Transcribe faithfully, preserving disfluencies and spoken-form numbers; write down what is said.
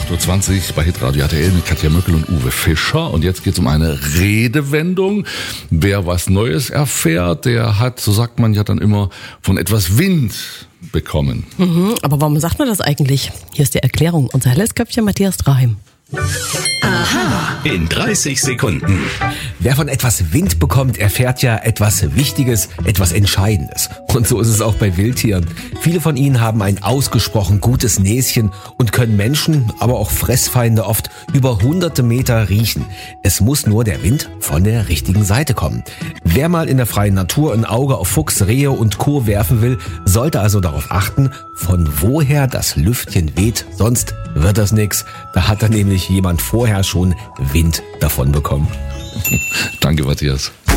acht Uhr zwanzig bei Hitradio R T L mit Katja Möckel und Uwe Fischer. Und jetzt geht es um eine Redewendung. Wer was Neues erfährt, der hat, so sagt man ja dann immer, von etwas Wind bekommen. Mhm, aber warum sagt man das eigentlich? Hier ist die Erklärung. Unser helles Köpfchen Matthias Draheim. Aha. In dreißig Sekunden. Wer von etwas Wind bekommt, erfährt ja etwas Wichtiges, etwas Entscheidendes. Und so ist es auch bei Wildtieren. Viele von ihnen haben ein ausgesprochen gutes Näschen und können Menschen, aber auch Fressfeinde oft über hunderte Meter riechen. Es muss nur der Wind von der richtigen Seite kommen. Wer mal in der freien Natur ein Auge auf Fuchs, Rehe und Co. werfen will, sollte also darauf achten, von woher das Lüftchen weht. Sonst wird das nix. Da hat er nämlich jemand vorher schon Wind davon bekommen. Danke, Matthias.